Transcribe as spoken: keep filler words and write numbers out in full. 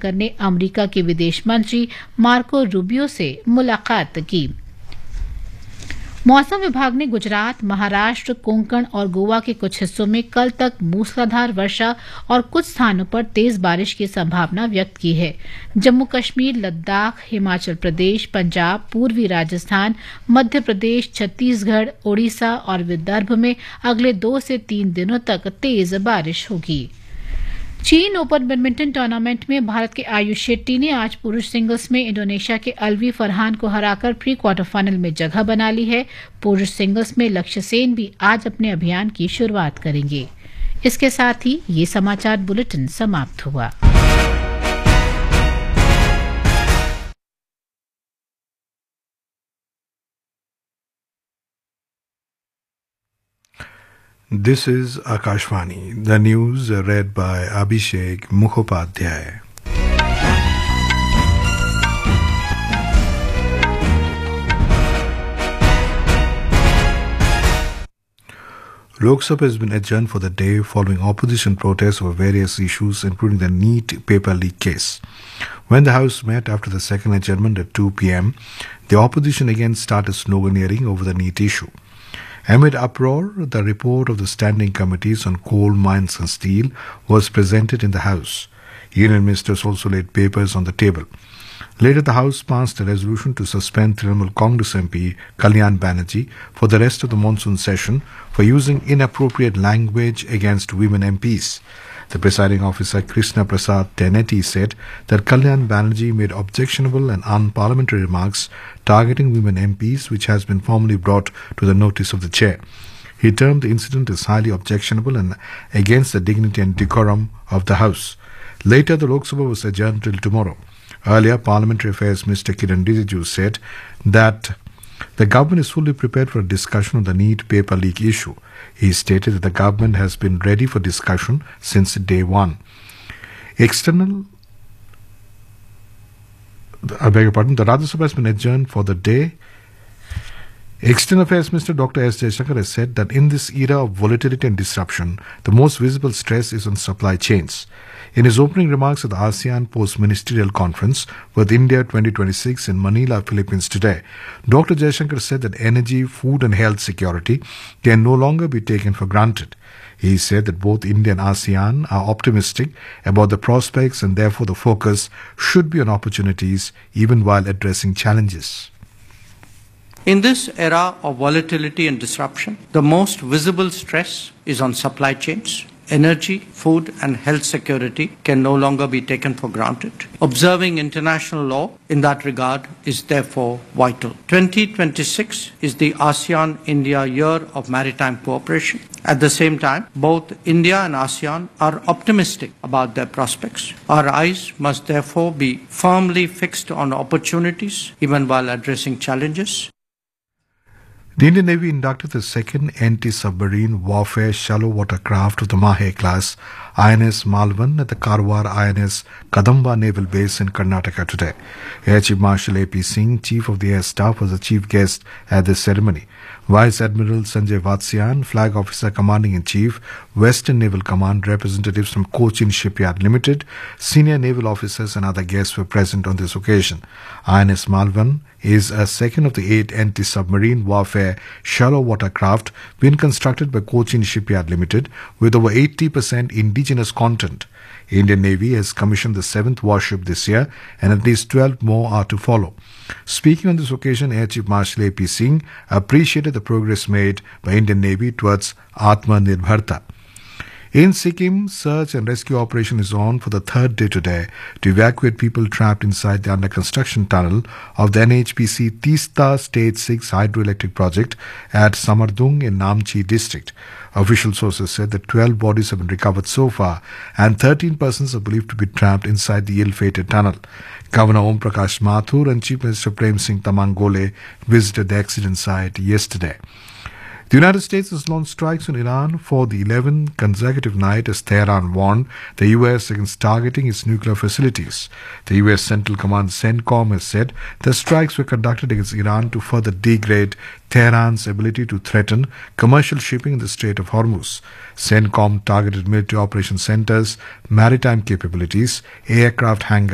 जयशंकर ने अमेरिका के विदेश मंत्री मार्को रूबियो से मुलाकात की। मौसम विभाग ने गुजरात, महाराष्ट्र, कोंकण और गोवा के कुछ हिस्सों में कल तक मूसलाधार वर्षा और कुछ स्थानों पर तेज बारिश की संभावना व्यक्त की है। जम्मू कश्मीर, लद्दाख, हिमाचल प्रदेश, पंजाब, पूर्वी राजस्थान, मध्य प्रदेश, छत्तीसगढ़, ओडिशा और विदर्भ में अगले दो से तीन दिनों तक तेज बारिश होगी। चीन ओपन बैडमिंटन टूर्नामेंट में भारत के आयुष शेट्टी ने आज पुरुष सिंगल्स में इंडोनेशिया के अलवी फरहान को हराकर प्री क्वार्टर फाइनल में जगह बना ली है। पुरुष सिंगल्स में लक्ष्य सेन भी आज अपने अभियान की शुरुआत करेंगे। इसके साथ ही ये समाचार बुलेटिन समाप्त हुआ। This is Akashvani. The news read by Abhishek Mukhopadhyay. Lok Sabha has been adjourned for the day following opposition protests over various issues, including the NEET paper leak case. When the House met after the second adjournment at two p.m., the opposition again started sloganeering over the NEET issue. Amid uproar, the report of the Standing Committees on Coal, Mines and Steel was presented in the House. Union ministers also laid papers on the table. Later, the House passed a resolution to suspend Trinamool Congress M P Kalyan Banerjee for the rest of the monsoon session for using inappropriate language against women M Ps. The presiding officer Krishna Prasad Tenetti said that Kalyan Banerjee made objectionable and unparliamentary remarks targeting women M Ps, which has been formally brought to the notice of the chair. He termed the incident as highly objectionable and against the dignity and decorum of the House. Later, the Lok Sabha was adjourned till tomorrow. Earlier, Parliamentary Affairs Minister Kiran Rijiju said that the government is fully prepared for a discussion on the NEET paper leak issue. He stated that the government has been ready for discussion since day one. External, I beg your pardon, the Rajya Sabha has been adjourned for the day. External Affairs Minister Doctor S. Jaishankar has said that in this era of volatility and disruption, the most visible stress is on supply chains. In his opening remarks at the ASEAN Post-Ministerial Conference with India twenty twenty-six in Manila, Philippines today, Doctor Jaishankar said that energy, food and health security can no longer be taken for granted. He said that both India and ASEAN are optimistic about the prospects and therefore the focus should be on opportunities even while addressing challenges. In this era of volatility and disruption, the most visible stress is on supply chains. Energy, food and health security can no longer be taken for granted. Observing international law in that regard is therefore vital. twenty twenty-six is the ASEAN-India Year of Maritime Cooperation. At the same time, both India and ASEAN are optimistic about their prospects. Our eyes must therefore be firmly fixed on opportunities even while addressing challenges. The Indian Navy inducted the second anti-submarine warfare shallow water craft of the Mahe class, I N S Malvan, at the Karwar I N S Kadamba Naval Base in Karnataka today. Air Chief Marshal A P Singh, Chief of the Air Staff, was the chief guest at this ceremony. Vice Admiral Sanjay Vatsyan, Flag Officer Commanding-in-Chief, Western Naval Command, representatives from Cochin Shipyard Limited, senior naval officers and other guests were present on this occasion. I N S Malvan is a second of the eight anti-submarine warfare shallow water craft being constructed by Cochin Shipyard Limited with over eighty percent indigenous content. Indian Navy has commissioned the seventh warship this year and at least twelve more are to follow. Speaking on this occasion, Air Chief Marshal A P Singh appreciated the progress made by Indian Navy towards Atmanirbharta. In Sikkim, search and rescue operation is on for the third day today to evacuate people trapped inside the under-construction tunnel of the N H P C Teesta Stage six hydroelectric project at Samardung in Namchi district. Official sources said that twelve bodies have been recovered so far and thirteen persons are believed to be trapped inside the ill-fated tunnel. Governor Om Prakash Mathur and Chief Minister Prem Singh Tamangole visited the accident site yesterday. The United States has launched strikes on Iran for the eleventh consecutive night as Tehran warned the U S against targeting its nuclear facilities. The U S Central Command CENTCOM has said the strikes were conducted against Iran to further degrade Tehran's ability to threaten commercial shipping in the Strait of Hormuz. CENTCOM targeted military operation centers, maritime capabilities, aircraft hangars,